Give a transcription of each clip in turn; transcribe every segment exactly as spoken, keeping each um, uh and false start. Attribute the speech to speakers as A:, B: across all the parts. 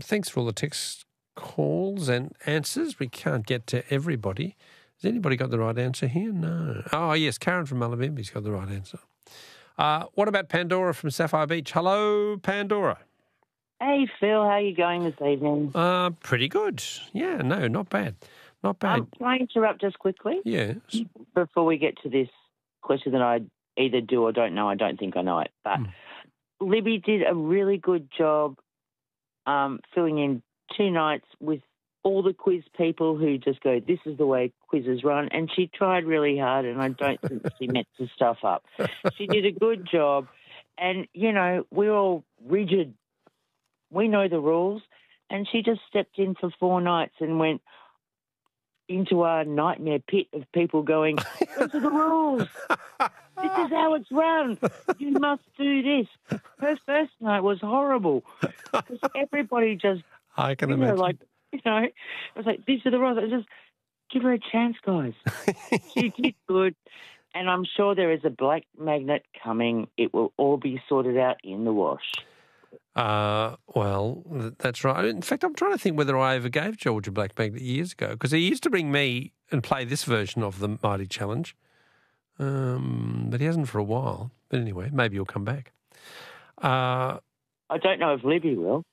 A: thanks for all the text calls and answers. We can't get to everybody. Has anybody got the right answer here? No. Oh, yes, Karen from Mullumbimby's got the right answer. Uh, what about Pandora from Sapphire Beach? Hello, Pandora.
B: Hey, Phil, how are you going this evening?
A: Uh, pretty good. Yeah, no, not bad. Not bad.
B: Um, can I interrupt just quickly?
A: Yes.
B: Before we get to this question that I either do or don't know, I don't think I know it. But
A: Mm.
B: Libby did a really good job um, filling in two nights with all the quiz people who just go, this is the way quizzes run. And she tried really hard, and I don't think she messed the stuff up. She did a good job. And, you know, we're all rigid. We know the rules. And she just stepped in for four nights and went into our nightmare pit of people going, these are the rules. This is how it's run. You must do this. Her first night was horrible because everybody just,
A: I can
B: you know,
A: imagine.
B: like, you know, I was like, these are the rules. I just give her a chance, guys. She did good. And I'm sure there is a black magnet coming. It will all be sorted out in the wash.
A: Uh, well, th- that's right. In fact, I'm trying to think whether I ever gave George a black magnet years ago, because he used to bring me and play this version of the Mighty Challenge, um, but he hasn't for a while. But anyway, maybe he'll come back. Uh,
B: I don't know if Libby will.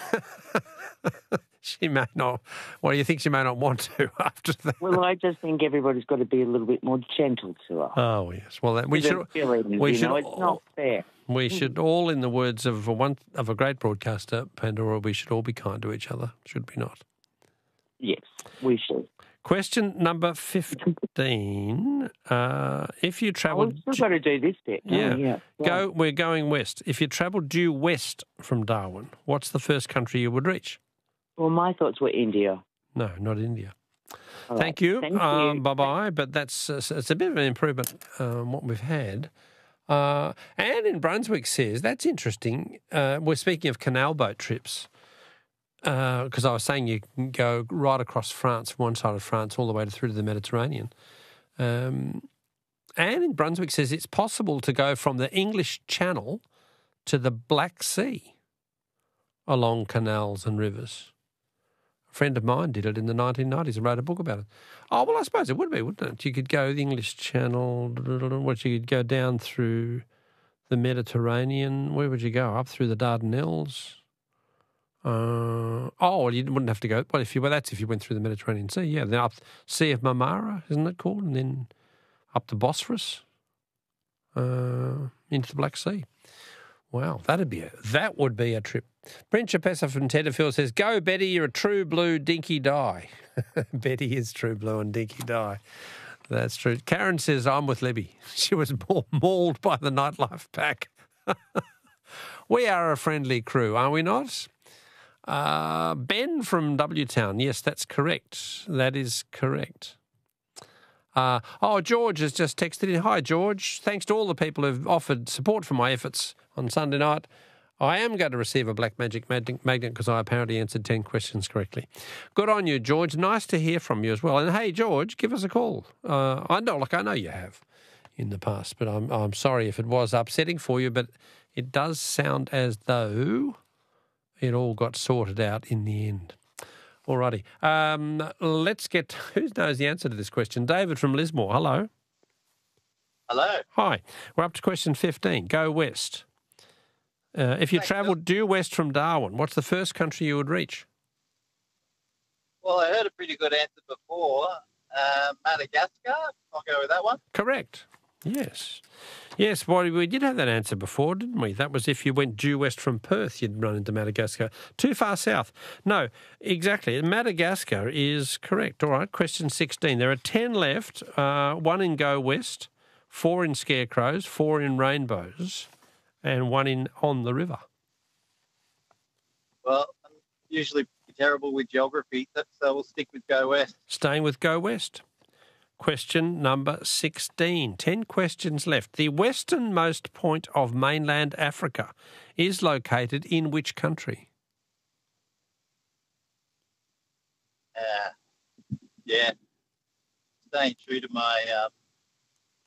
A: she may not. Well, you think she may not want to after that?
B: Well, I just think everybody's got to be a little bit more gentle to her.
A: Oh, yes. Well, that, we
B: To
A: should.
B: the feelings,
A: we
B: you
A: should
B: know, it's not fair.
A: We should all, in the words of a one of a great broadcaster, Pandora, we should all be kind to each other, should we not?
B: Yes, we should.
A: Question number fifteen. Uh, if you
B: Oh,
A: travelled...
B: we've still got to do this bit. Oh,
A: Yeah.
B: yeah. yeah.
A: Go. We're going west. If you travelled due west from Darwin, what's the first country you would reach?
B: Well, my thoughts were India.
A: No, not India.
B: All
A: Thank
B: right.
A: you.
B: Thank
A: um,
B: you.
A: Bye-bye. But that's uh, it's a bit of an improvement um, what we've had. Uh, Anne in Brunswick says, that's interesting. Uh, we're speaking of canal boat trips because uh, I was saying you can go right across France, from one side of France, all the way through to the Mediterranean. Um, Anne in Brunswick says it's possible to go from the English Channel to the Black Sea along canals and rivers. A friend of mine did it in the nineteen nineties and wrote a book about it. Oh, well, I suppose it would be, wouldn't it? You could go the English Channel, what you could go down through the Mediterranean. Where would you go? Up through the Dardanelles? Uh, oh, well, you wouldn't have to go. Well, if you well, that's if you went through the Mediterranean Sea. Yeah, then up Sea of Marmara, isn't it called? And then up the Bosphorus, uh, into the Black Sea. Wow, that'd be a that would be a trip. Brent Chapessa from Tenterfield says, "Go Betty, you're a true blue dinky die." Betty is true blue and dinky die. That's true. Karen says, "I'm with Libby. She was mauled by the nightlife pack." We are a friendly crew, are we not? Uh, Ben from W Town. Yes, that's correct. That is correct. Uh, oh, George has just texted in. Hi, George. Thanks to all the people who've offered support for my efforts on Sunday night. I am going to receive a Black Magic magnet because I apparently answered ten questions correctly. Good on you, George. Nice to hear from you as well. And, hey, George, give us a call. Uh, I know, like I know you have in the past, but I'm, I'm sorry if it was upsetting for you, but it does sound as though it all got sorted out in the end. All righty. Um, let's get... Who knows the answer to this question? David from Lismore. Hello.
C: Hello.
A: Hi. We're up to question fifteen. Go west. Uh, if you
C: Thanks,
A: travelled due west from Darwin, what's the first country you would reach?
C: Well, I heard a pretty good answer before. Uh, Madagascar. I'll go with that one.
A: Correct. Yes. Yes, well, we did have that answer before, didn't we? That was if you went due west from Perth, you'd run into Madagascar. Too far south. No, exactly. Madagascar is correct. All right, question sixteen. There are ten left, uh, one in Go West, four in Scarecrows, four in Rainbows, and one in On the River.
C: Well, I'm usually terrible with geography, so we'll stick with Go West.
A: Staying with Go West. Question number sixteen. Ten questions left. The westernmost point of mainland Africa is located in which country?
C: Uh, yeah. Staying true to my um,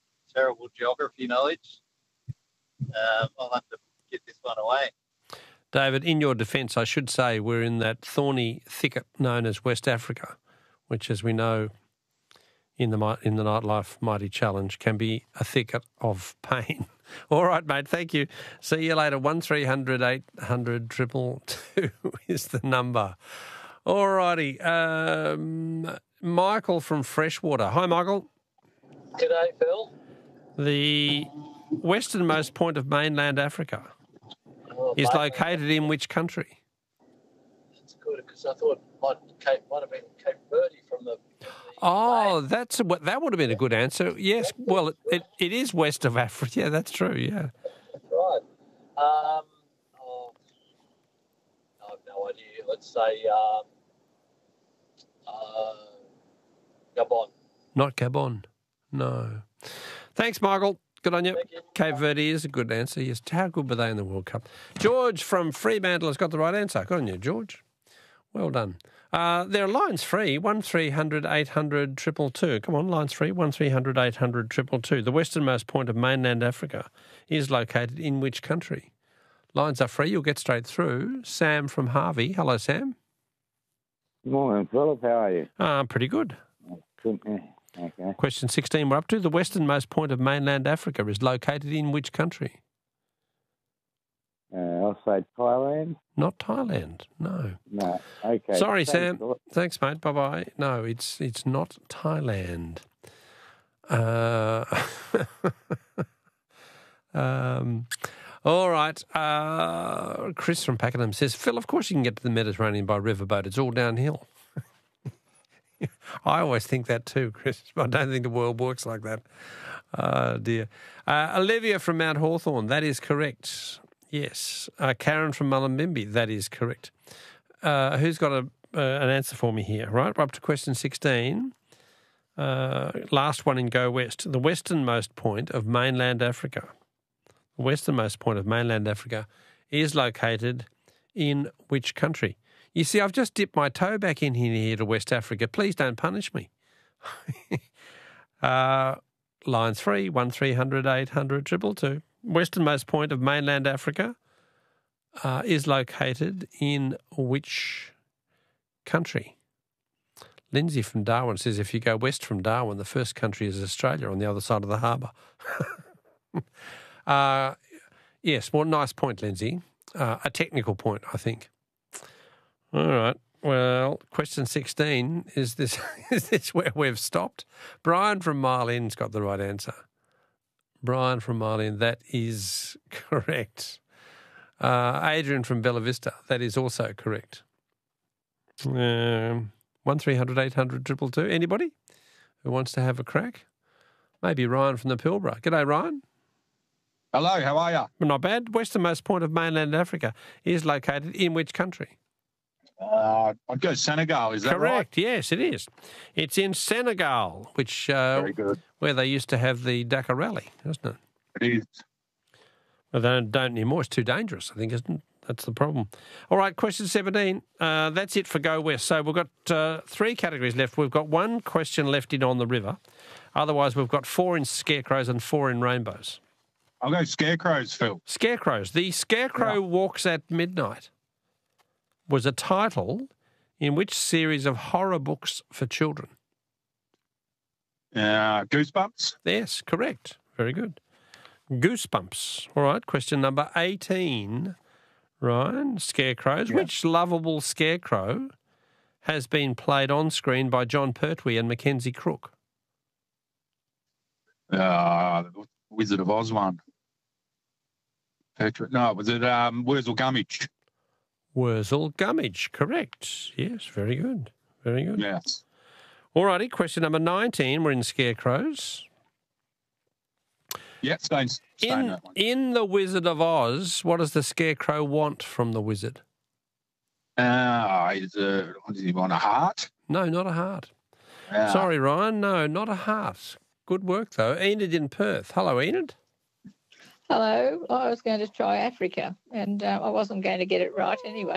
C: terrible geography knowledge, um, I'll have to get this one away.
A: David, in your defence, I should say we're in that thorny thicket known as West Africa, which, as we know, in the mi- in the Nightlife Mighty Challenge, can be a thicket of pain. All right, mate, thank you. See you later. one three hundred eight hundred two two two is the number. All righty. Um, Michael from Freshwater. Hi, Michael.
D: G'day, Phil.
A: The westernmost point of mainland Africa
D: Oh,
A: is
D: mate,
A: located in which country?
D: That's good because I thought might, Cape, might have been Cape Verde from the. From the
A: Oh,
D: plane.
A: that's a, that would have been a good answer. Yes, well, it, it, it is west of Africa. Yeah, that's true, yeah.
D: That's right. Um, oh, I have no idea. Let's say um, uh, Gabon.
A: Not Gabon. No. Thanks, Michael. Good on you.
D: Thank you.
A: Cape Verde is a good answer. Yes. How good were they in the World Cup? George from Fremantle has got the right answer. Good on you, George. Well done. Uh, there are lines free, one three hundred eight hundred two two two. Come on, lines free, one three hundred eight hundred two two two. The westernmost point of mainland Africa is located in which country? Lines are free. You'll get straight through. Sam from Harvey. Hello, Sam.
E: Good morning, Philip. How are you?
A: Uh, pretty good.
E: Good. Yeah. Okay.
A: Question sixteen we're up to. The westernmost point of mainland Africa is located in which country?
E: Uh, I'll say Thailand.
A: Not Thailand. No.
E: No. Okay.
A: Sorry,
E: Thanks,
A: Sam.
E: Philip.
A: Thanks, mate. Bye-bye. No, it's it's not Thailand. Uh, um, all right. Uh, Chris from Pakenham says, Phil, of course you can get to the Mediterranean by riverboat. It's all downhill. I always think that too, Chris. I don't think the world works like that. Oh, dear. Uh, Olivia from Mount Hawthorn, that is correct. Yes. Uh, Karen from Mullumbimby, that is correct. Uh, who's got a, uh, an answer for me here? Right, we're up to question sixteen. Uh, last one in Go West. The westernmost point of mainland Africa. The westernmost point of mainland Africa is located in which country? You see, I've just dipped my toe back in here to West Africa. Please don't punish me. uh, lines three, one three hundred eight hundred two two two. Westernmost point of mainland Africa uh, is located in which country? Lindsay from Darwin says if you go west from Darwin, the first country is Australia on the other side of the harbour. uh, yes, well, nice point, Lindsay. Uh, a technical point, I think. All right. Well, question sixteen, is this is this where we've stopped? Brian from Mile End's got the right answer. Brian from Mile End, that is correct. Uh, Adrian from Bella Vista, that is also correct. Um, one three hundred eight hundred two two two. Anybody who wants to have a crack? Maybe Ryan from the Pilbara. G'day, Ryan.
F: Hello, how are you?
A: Not bad. Westernmost point of mainland Africa is located in which country?
F: Uh, I'd go Senegal, is that
A: Correct.
F: right?
A: Yes, it is. It's in Senegal, which uh,
F: Very good.
A: where they used to have the Dakar Rally, isn't it?
F: It is.
A: Well, they don't, don't anymore. It's too dangerous, I think, isn't it? That's the problem. All right, question seventeen. Uh, that's it for Go West. So we've got uh, three categories left. We've got one question left in On the River. Otherwise, we've got four in scarecrows and four in rainbows.
F: I'll go Scarecrows, Phil.
A: Scarecrows. The Scarecrow
F: Yeah.
A: Walks at Midnight was a title in which series of horror books for children?
F: Uh, Goosebumps.
A: Yes, correct. Very good. Goosebumps. All right, question number eighteen. Ryan, Scarecrows.
F: Yeah.
A: Which lovable scarecrow has been played on screen by John Pertwee and Mackenzie Crook?
F: Uh, the Wizard of Oz one. Patrick, no, was it um, Wurzel Gummidge?
A: Wurzel Gummidge. Correct. Yes, very good. Very good.
F: Yes.
A: All righty, question number nineteen. We're in Scarecrows.
F: Yeah, staying, staying
A: In,
F: that one.
A: in The Wizard of Oz, what does the Scarecrow want from the wizard?
F: Uh, is, uh, what does he want, a heart?
A: No, not a heart.
F: Uh,
A: Sorry, Ryan. No, not a heart. Good work, though. Enid in Perth. Hello, Enid.
G: Hello. I was going to try Africa, and uh, I wasn't going to get it right anyway.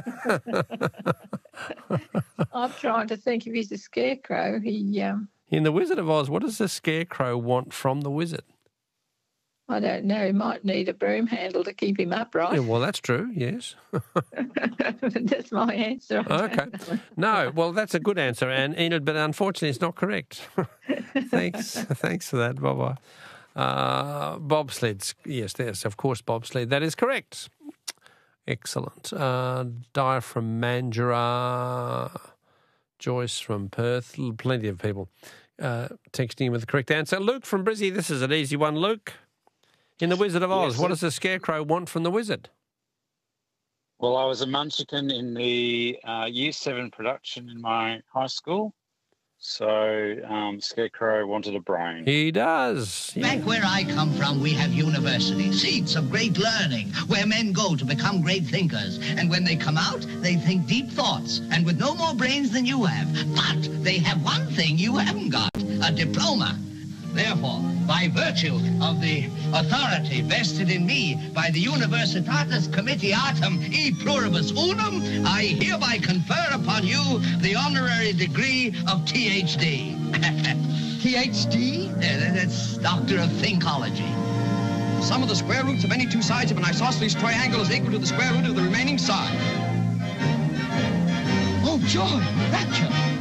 G: I'm trying to think if he's a scarecrow. He, um,
A: In The Wizard of Oz, what does the Scarecrow want from the wizard?
G: I don't know. He might need a broom handle to keep him upright.
A: Yeah, well, that's true, yes.
G: That's my answer. I
A: Okay.
G: don't know.
A: No, well, that's a good answer, and Enid, but unfortunately it's not correct. Thanks. Thanks for that. Bye-bye. Uh, bobsleds. Yes, yes, of course, bobsled. That is correct. Excellent. Uh, Di from Mandurah. Joyce from Perth. Plenty of people uh, texting in with the correct answer. Luke from Brizzy. This is an easy one, Luke. In The Wizard of Oz,
F: Yes,
A: what
F: sir.
A: does the Scarecrow want from the wizard?
F: Well, I was a Munchkin in the uh, Year seven production in my high school. So um, Scarecrow wanted a brain.
A: He does. Yeah.
H: Back where I come from, we have universities, seats of great learning, where men go to become great thinkers. And when they come out, they think deep thoughts, and with no more brains than you have. But they have one thing you haven't got, a diploma. Therefore, by virtue of the authority vested in me by the Universitatis Comitiatum e Pluribus Unum, I hereby confer upon you the honorary degree of T H D. T H D? Yeah, that's Doctor of Thinkology.
I: Sum of the square roots of any two sides of an isosceles triangle is equal to the square root of the remaining side.
H: Oh, joy, rapture.